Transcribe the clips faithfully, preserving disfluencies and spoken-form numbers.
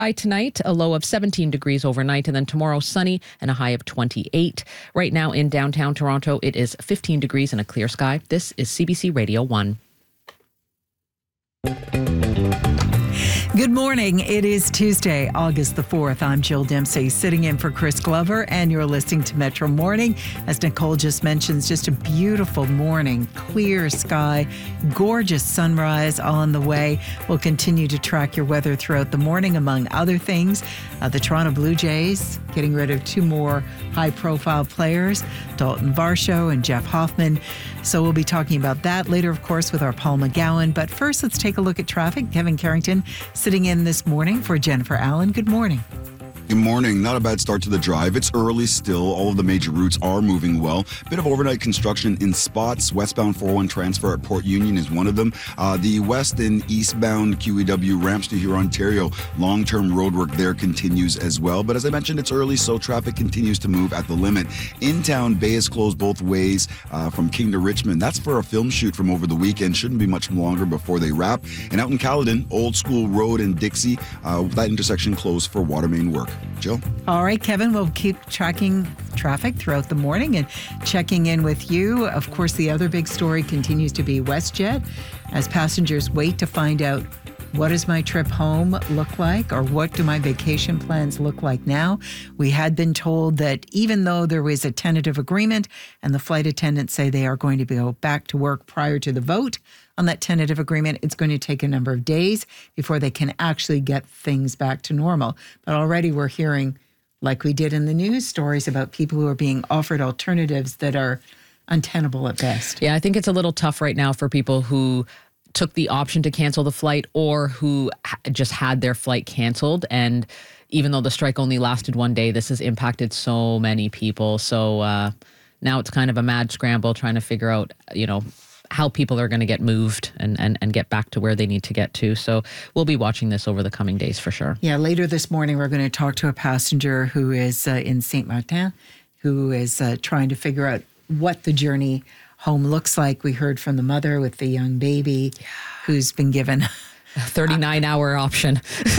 High tonight, a low of seventeen degrees overnight, and then tomorrow sunny and a high of twenty-eight. Right now in downtown Toronto, it is fifteen degrees and a clear sky. This is C B C Radio one. Good morning. It is Tuesday, August the fourth. I'm Jill Dempsey, sitting in for Chris Glover, and you're listening to Metro Morning. As Nicole just mentions, just a beautiful morning, clear sky, gorgeous sunrise on the way. We'll continue to track your weather throughout the morning, among other things. Uh, the Toronto Blue Jays getting rid of two more high-profile players, Dalton Varsho and Jeff Hoffman. So we'll be talking about that later, of course, with our Paul McGowan. But first, let's take a look at traffic. Kevin Carrington sitting in this morning for Jennifer Allen. Good morning. Good morning. Not a bad start to the drive. It's early still. All of the major routes are moving well. Bit of overnight construction in spots. Westbound four oh one transfer at Port Union is one of them. Uh, the west and eastbound Q E W ramps to Huron, Ontario. Long-term road work there continues as well. But as I mentioned, it's early, so traffic continues to move at the limit. In town, Bay is closed both ways uh, from King to Richmond. That's for a film shoot from over the weekend. Shouldn't be much longer before they wrap. And out in Caledon, Old School Road and Dixie, uh, that intersection closed for water main work. Jill? All right, Kevin, we'll keep tracking traffic throughout the morning and checking in with you. Of course, the other big story continues to be WestJet as passengers wait to find out, what does my trip home look like, or what do my vacation plans look like now? We had been told that even though there was a tentative agreement and the flight attendants say they are going to go back to work prior to the vote on that tentative agreement, it's going to take a number of days before they can actually get things back to normal. But already we're hearing, like we did in the news stories, about people who are being offered alternatives that are untenable at best. Yeah, I think it's a little tough right now for people who took the option to cancel the flight or who ha- just had their flight canceled. And even though the strike only lasted one day, this has impacted so many people. So uh, now it's kind of a mad scramble trying to figure out, you know, how people are going to get moved and, and, and get back to where they need to get to. So we'll be watching this over the coming days for sure. Yeah, later this morning, we're going to talk to a passenger who is uh, in Saint Martin, who is uh, trying to figure out what the journey home looks like. We heard from the mother with the young baby yeah. who's been given a thirty-nine hour option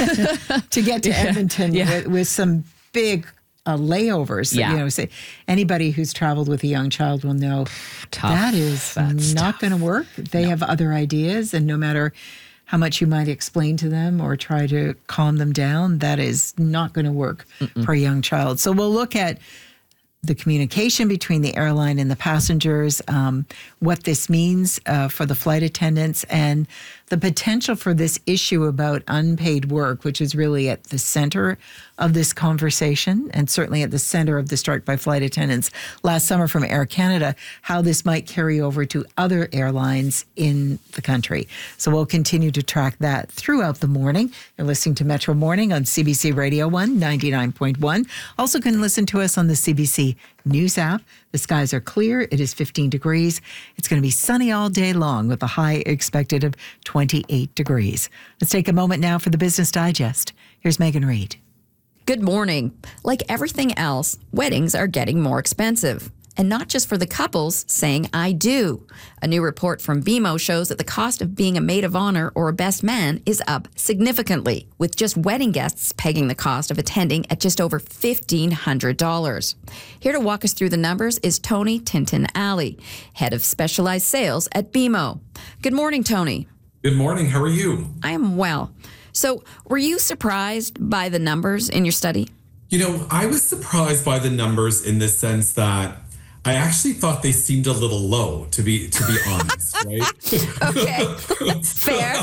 to get to yeah. Edmonton yeah. With, with some big uh, layovers. Yeah. You know, say anybody who's traveled with a young child will know tough. that is That's not going to work. They no. have other ideas, and no matter how much you might explain to them or try to calm them down, that is not going to work Mm-mm. for a young child. So we'll look at the communication between the airline and the passengers, um, what this means uh, for the flight attendants, and the potential for this issue about unpaid work, which is really at the center of this conversation and certainly at the center of the strike by flight attendants last summer from Air Canada, how this might carry over to other airlines in the country. So we'll continue to track that throughout the morning. You're listening to Metro Morning on C B C Radio one, ninety-nine point one. Also can listen to us on the C B C News app. The skies are clear. It is fifteen degrees. It's going to be sunny all day long with a high expected of twenty-eight degrees. Let's take a moment now for the Business Digest. Here's Megan Reid. Good morning. Like everything else, weddings are getting more expensive. And not just for the couples saying, I do. A new report from B M O shows that the cost of being a maid of honor or a best man is up significantly, with just wedding guests pegging the cost of attending at just over fifteen hundred dollars. Here to walk us through the numbers is Tony Tintin-Ali, head of specialized sales at B M O. Good morning, Tony. Good morning. How are you? I am well. So, were you surprised by the numbers in your study? You know, I was surprised by the numbers in the sense that I actually thought they seemed a little low, to be to be honest, right? Okay, fair.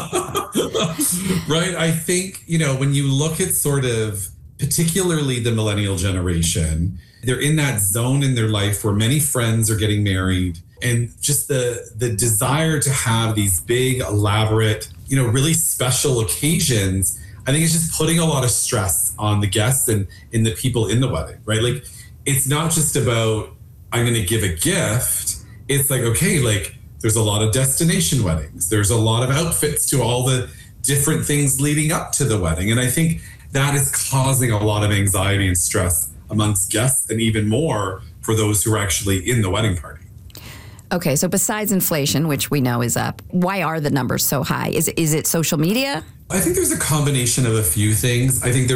Right? I think, you know, when you look at sort of particularly the millennial generation, they're in that zone in their life where many friends are getting married, and just the the desire to have these big, elaborate, you know, really special occasions, I think it's just putting a lot of stress on the guests and in the people in the wedding, right? Like, it's not just about, I'm going to give a gift. It's like, okay, like there's a lot of destination weddings. There's a lot of outfits to all the different things leading up to the wedding. And I think that is causing a lot of anxiety and stress amongst guests, and even more for those who are actually in the wedding party. Okay, so besides inflation, which we know is up, why are the numbers so high? Is, is it social media? I think there's a combination of a few things. I think there